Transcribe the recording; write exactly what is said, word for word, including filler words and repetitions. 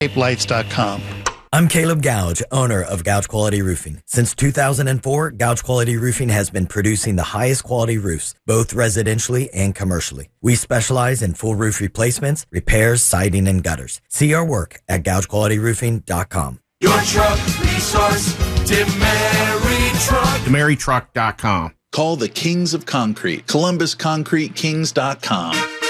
lights dot com. I'm Caleb Gouge, owner of Gouge Quality Roofing. Since two thousand four, Gouge Quality Roofing has been producing the highest quality roofs, both residentially and commercially. We specialize in full roof replacements, repairs, siding, and gutters. See our work at gouge quality roofing dot com. Your truck resource, DeMary Truck. DeMary Truck dot com. Call the Kings of Concrete, Columbus Concrete Kings dot com.